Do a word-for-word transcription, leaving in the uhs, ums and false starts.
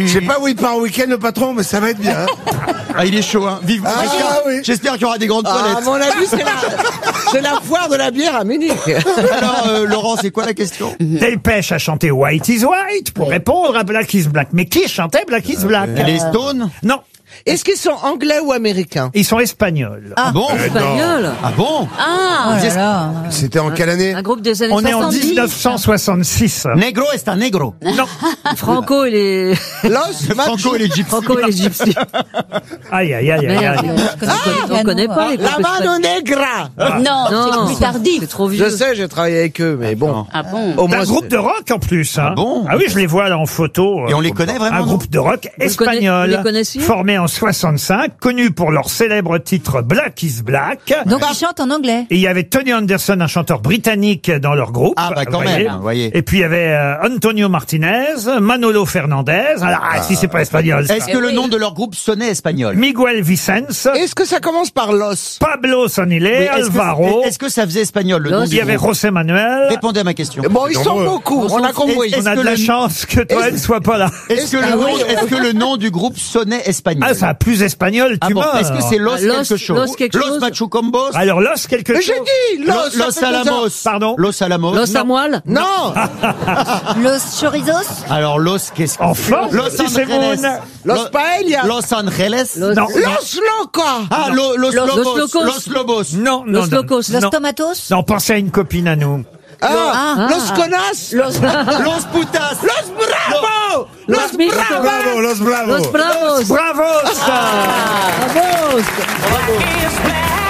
Je sais pas où il part au week-end le patron, mais ça va être bien. Hein. Ah, il est chaud, hein. Vive. Ah, J'espère oui. j'espère qu'il y aura des grandes Ah, toilettes. à mon avis, c'est la, c'est la foire de la bière à Munich. Alors, euh, Laurent, c'est quoi la question? Delpech a chanté White is White pour répondre à Black is Black. Mais qui chantait Black is Black? Les Stones? Non, Est-ce qu'ils sont anglais ou américains? ils sont espagnols. Ah bon? Espagnol. Ah bon? Ah, Oh là là. C'était en quelle année? un groupe des années On est en soixante-dix. dix-neuf cent soixante-six. Negro est un negro. Non. Franco et les... Los Franco et les gypsies. Franco et les gypsies. Aïe, aïe, aïe, aïe, Merde, aïe. on connaît, on connaît pas les La groupes mano espagnols. negra. Non, Non, c'est plus tardif. C'est trop Je vieux. sais, j'ai travaillé avec eux, mais bon. Ah bon? Au C'est un moins, groupe c'est- de rock en plus. Hein. Ah bon? Ah oui, je les vois là en photo. Et on euh, les connaît vraiment? Un non groupe de rock Vous espagnol, connaissez- vous les connaissiez formé en soixante-cinq, connu pour leur célèbre titre Black is Black. Donc ils chantent en anglais. Et il y avait Tony Anderson, un chanteur britannique dans leur groupe. Ah, bah, quand vous même, voyez. vous voyez. Et puis il y avait euh, Antonio Martinez, Manolo Fernandez. Alors, ah, si c'est pas espagnol. ça. Est-ce que le nom de leur groupe sonnait espagnol? Miguel Vicens, Est-ce que ça commence par Los? Pablo Sonile, Oui, est-ce que- Alvaro. Est-ce que ça faisait espagnol, le Los- nom Il du y avait groupe? José Manuel. Répondez à ma question. Bon, ils sont beaucoup, on a compris. Est-ce On a que de la le- chance que toi, elle ne soit pas là. Est-ce que, le Ah nom- oui. est-ce que le nom du groupe sonnait espagnol? Ah, ça a plus espagnol, Ah tu bon, meurs. est-ce que c'est Los, Ah, Los- quelque chose? Los quelque chose Machucombos? Alors, Los quelque Mais chose. j'ai dit Los, Los. ça Los fait Alamos. Pardon? Los Alamos. Los Samuel. Non. Los chorizos. Alors, Los, qu'est-ce que Enfin, Los si c'est Angeles. Moon. Los Paella. Los Angeles. Los- Non, Los Loca. Ah, lo- Los, Los- Lobos. Los Locos. Los Lobos. non, non, Los non, Locos. Los non. tomatos. Non, pensez à une copine à nous. Ah, Ah. Los Conas. Los... Los Putas. Los Bravo. Los Los Mistos. Bravo. Los Bravos. Los Bravos. Bravo! Bravos. Black is black.